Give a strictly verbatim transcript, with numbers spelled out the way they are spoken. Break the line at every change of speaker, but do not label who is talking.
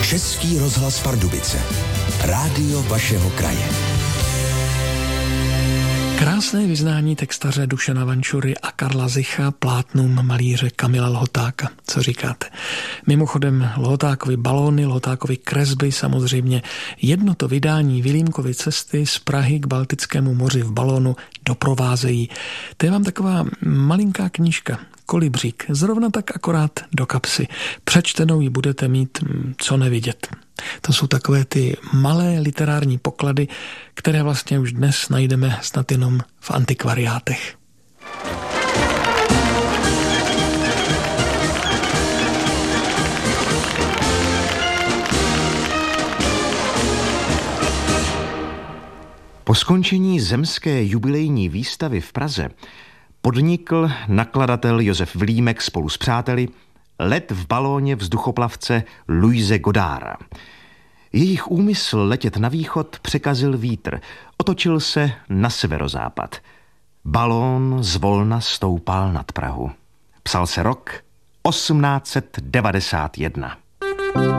Český rozhlas Pardubice. Rádio vašeho kraje.
Krásné vyznání textaře Dušana Vančury a Karla Zicha plátnům malíře Kamila Lhotáka. Co říkáte? Mimochodem Lhotákovi balóny, Lhotákovi kresby, samozřejmě jedno to vydání Vilímkovy cesty z Prahy k Baltickému moři v balónu doprovázejí. To je vám taková malinká knížka, Kolibřík, zrovna tak akorát do kapsy. Přečtenou ji budete mít co nevidět. To jsou takové ty malé literární poklady, které vlastně už dnes najdeme snad jenom v antikvariátech.
Po skončení zemské jubilejní výstavy v Praze podnikl nakladatel Josef Vilímek spolu s přáteli let v balóně vzduchoplavce Louise Godarda. Jejich úmysl letět na východ překazil vítr. Otočil se na severozápad. Balón zvolna stoupal nad Prahu. Psal se rok osmnáct set devadesát jedna.